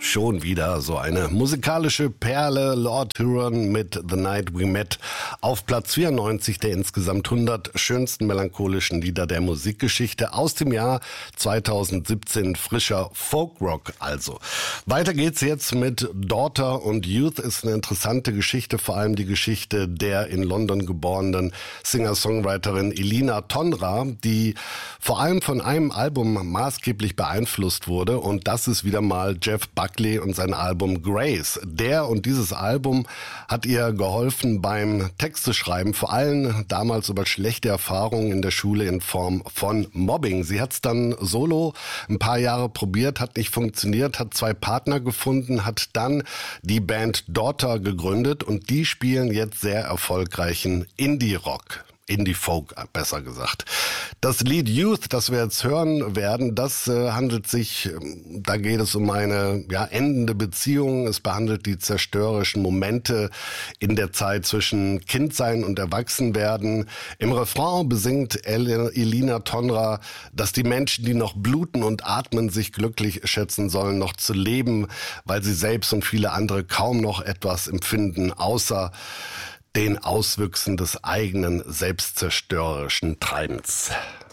Schon wieder so eine musikalische Perle, Lord Huron mit The Night We Met auf Platz 94 der insgesamt 100 schönsten melancholischen Lieder der Musikgeschichte aus dem Jahr 2017, frischer Folkrock also. Weiter geht's jetzt mit Daughter und Youth, ist eine interessante Geschichte, vor allem die Geschichte der in London geborenen Singer-Songwriterin Elina Tonra, die vor allem von einem Album maßgeblich beeinflusst wurde, und das ist wieder mal Jeff Buckley und sein Album Grace. Dieses Album hat ihr geholfen beim Texteschreiben, vor allem damals über schlechte Erfahrungen in der Schule in Form von Mobbing. Sie hat es dann solo ein paar Jahre probiert, hat nicht funktioniert, hat 2 Partner gefunden, hat dann die Band Daughter gegründet und die spielen jetzt sehr erfolgreichen Indie-Rock. Indie-Folk, besser gesagt. Das Lied Youth, das wir jetzt hören werden, das handelt sich, da geht es um eine endende Beziehung. Es behandelt die zerstörerischen Momente in der Zeit zwischen Kindsein und Erwachsenwerden. Im Refrain besingt Elina Tonra, dass die Menschen, die noch bluten und atmen, sich glücklich schätzen sollen, noch zu leben, weil sie selbst und viele andere kaum noch etwas empfinden, außer den Auswüchsen des eigenen selbstzerstörerischen Treibens.